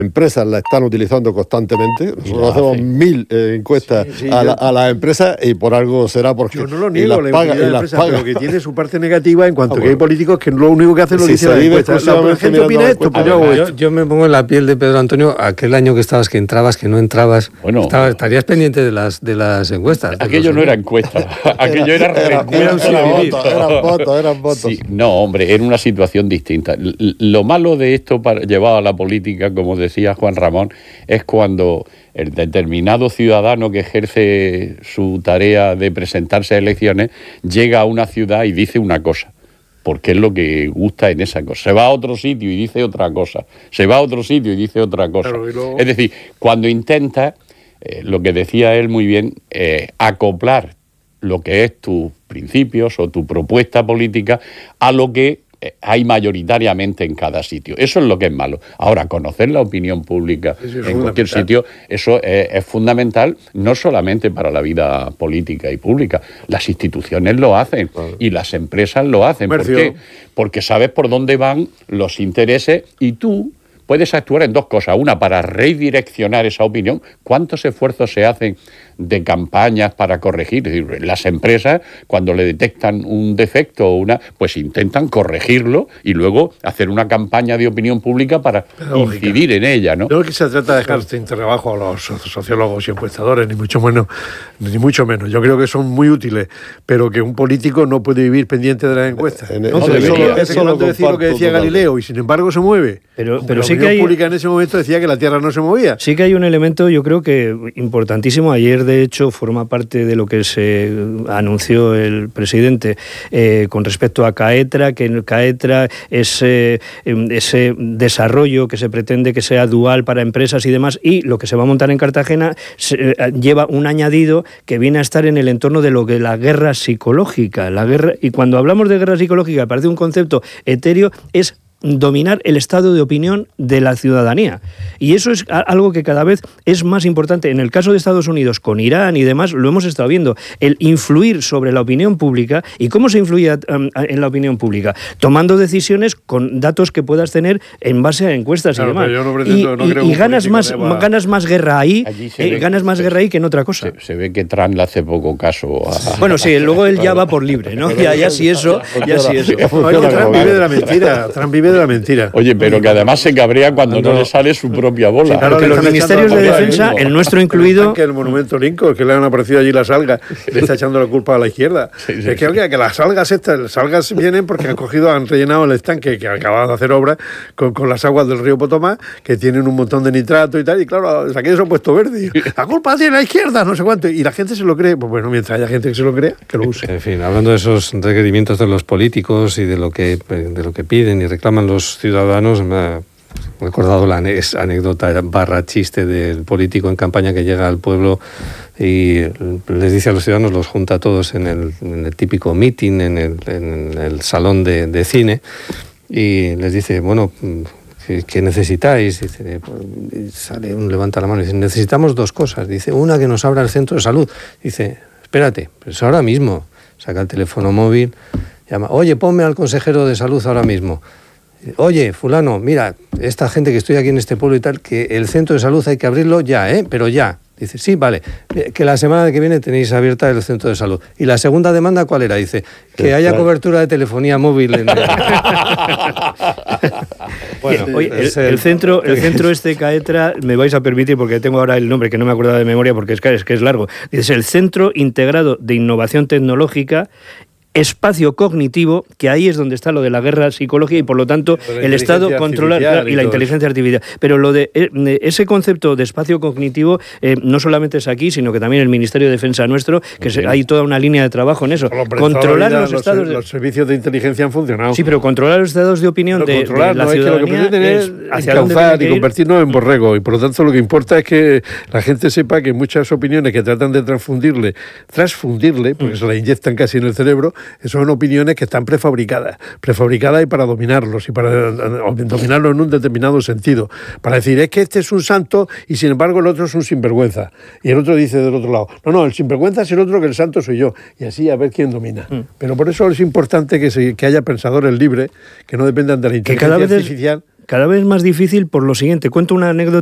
empresas la están utilizando constantemente. Nosotros hacemos 1000 encuestas sí, a las empresas y por algo será porque... Yo no lo niego, y las paga, de la empresa, pero que tiene su parte negativa en cuanto que hay políticos que lo único que hacen lo dice la encuesta. La gente opina esto, pues yo me pongo en la piel de Pedro Antonio, aquel año que estabas, que entrabas, que no entrabas, estarías pendiente de las encuestas. Aquello no era encuesta, aquello era votos. Sí, no, hombre, era una situación distinta. Lo malo de esto llevado a la política, como decía Juan Ramón, es cuando el determinado ciudadano que ejerce su tarea de presentarse a elecciones llega a una ciudad y dice una cosa, porque es lo que gusta en esa cosa. Se va a otro sitio y dice otra cosa. Se va a otro sitio y dice otra cosa. Claro, es decir, cuando intenta, lo que decía él muy bien, acoplar lo que es tus principios o tu propuesta política a lo que hay mayoritariamente en cada sitio. Eso es lo que es malo. Ahora, conocer la opinión pública en cualquier sitio, eso es fundamental, no solamente para la vida política y pública. Las instituciones lo hacen y las empresas lo hacen. ¿Por qué? Porque sabes por dónde van los intereses y tú puedes actuar en dos cosas. Una, para redireccionar esa opinión. ¿Cuántos esfuerzos se hacen de campañas para corregir? Es decir, las empresas, cuando le detectan un defecto pues intentan corregirlo y luego hacer una campaña de opinión pública para incidir en ella, ¿no? No es que se trata de dejar sin trabajo a los sociólogos y encuestadores, ni mucho menos. Yo creo que son muy útiles, pero que un político no puede vivir pendiente de las encuestas. Solo decir lo que decía Galileo y sin embargo se mueve. Pero la sí que opinión pública en ese momento decía que la Tierra no se movía. Sí que hay un elemento, yo creo que importantísimo. Ayer, de hecho, forma parte de lo que se anunció el presidente con respecto a Caetra, que en Caetra ese desarrollo que se pretende que sea dual para empresas y demás, y lo que se va a montar en Cartagena lleva un añadido que viene a estar en el entorno de lo que la guerra psicológica. Y cuando hablamos de guerra psicológica, parece un concepto etéreo, es dominar el estado de opinión de la ciudadanía. Y eso es algo que cada vez es más importante. En el caso de Estados Unidos, con Irán y demás, lo hemos estado viendo. El influir sobre la opinión pública. ¿Y cómo se influye en la opinión pública? Tomando decisiones con datos que puedas tener en base a encuestas y demás. Y ganas más guerra ahí, guerra ahí que en otra cosa. Se ve que Trump le hace poco caso a... Bueno, sí, luego él ya va por libre, ¿no? Ya sí eso. Trump vive de la mentira. Trump vive de la mentira. Oye, pero que además se cabrea cuando no le sale su propia bola. Sí, claro, que los ministerios de defensa, el nuestro incluido... Que el monumento Lincoln, que le han aparecido allí las algas, le está echando la culpa a la izquierda. Es que las algas vienen porque han rellenado el estanque que acababan de hacer obra con las aguas del río Potomá, que tienen un montón de nitrato y tal, y claro, aquello se ha puesto verde. La culpa tiene la izquierda, no sé cuánto. Y la gente se lo cree. Pues bueno, mientras haya gente que se lo crea, que lo use. En fin, hablando de esos requerimientos de los políticos y de lo que piden y reclaman los ciudadanos, me ha recordado la anécdota / chiste del político en campaña que llega al pueblo y les dice a los ciudadanos, los junta a todos en el típico meeting, en el salón de cine, y les dice, bueno, ¿qué necesitáis? Dice, sale uno, levanta la mano y dice, necesitamos dos cosas. Dice, una, que nos abra el centro de salud. Dice, espérate, pero es ahora mismo. Saca el teléfono móvil, llama, oye, ponme al consejero de salud ahora mismo. Oye, fulano, mira, esta gente que estoy aquí en este pueblo y tal, que el centro de salud hay que abrirlo ya, pero ya. Dice, sí, vale, que la semana que viene tenéis abierta el centro de salud. ¿Y la segunda demanda cuál era? Dice, que haya cobertura de telefonía móvil en el... Bueno, oye, el centro Caetra, me vais a permitir, porque tengo ahora el nombre que no me acordaba de memoria porque es que es largo. Dice, el Centro Integrado de Innovación Tecnológica, Espacio Cognitivo, que ahí es donde está lo de la guerra psicológica y por lo tanto el Estado controlar y la inteligencia artificial. Pero lo de ese concepto de espacio cognitivo no solamente es aquí, sino que también el Ministerio de Defensa nuestro, que hay toda una línea de trabajo en eso. Controlar los estados... Los servicios de inteligencia han funcionado. Sí, pero controlar los estados de opinión de la ciudadanía, es que lo que pretenden es encauzar y convertirnos en borregos, y por lo tanto lo que importa es que la gente sepa que muchas opiniones que tratan de transfundirle, porque se las inyectan casi en el cerebro, son opiniones que están prefabricadas y para dominarlos y para dominarlos en un determinado sentido. Para decir, es que este es un santo y sin embargo el otro es un sinvergüenza. Y el otro dice del otro lado, no, el sinvergüenza es el otro, que el santo soy yo. Y así a ver quién domina. Pero por eso es importante que haya pensadores libres, que no dependan de la inteligencia artificial. más difícil por lo siguiente. Cuento una anécdota